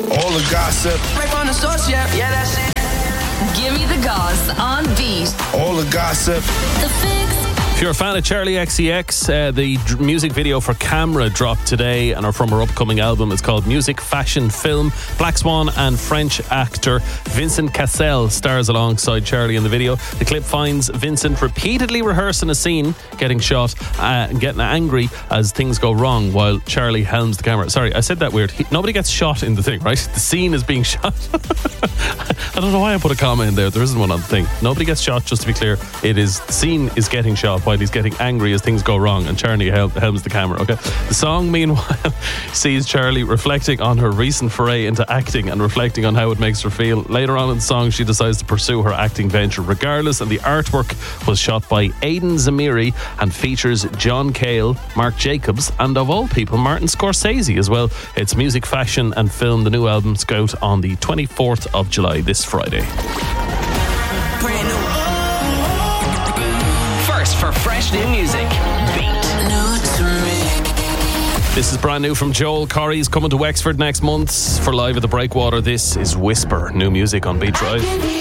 All the gossip. Right from the source, yeah, that's it. Give me the goss on beat. All the gossip. The Fix. If you're a fan of Charlie XCX, the music video for Camera dropped today and are from her upcoming album. It's called Music, Fashion, Film. Black Swan and French actor Vincent Cassel stars alongside Charlie in the video. The clip finds Vincent repeatedly rehearsing a scene, getting shot and getting angry as things go wrong while Charlie helms the camera. Sorry, I said that weird. Nobody gets shot in the thing, right? The scene is being shot. I don't know why I put a comma in there. There isn't one on the thing. Nobody gets shot, just to be clear. The scene is getting shot while he's getting angry as things go wrong, and Charlie helms the camera. Okay. The song, meanwhile, sees Charlie reflecting on her recent foray into acting and reflecting on how it makes her feel. Later on in the song, she decides to pursue her acting venture regardless, and the artwork was shot by Aidan Zamiri and features John Cale, Mark Jacobs, and of all people, Martin Scorsese as well. It's Music, Fashion and Film. The new album Scout on the 24th of July, this Friday. Brand new. First for fresh new music. Beat. New to me. This is brand new from Joel Corey. He's coming to Wexford next month for Live at the Breakwater. This is Whisper, new music on Beat Drive.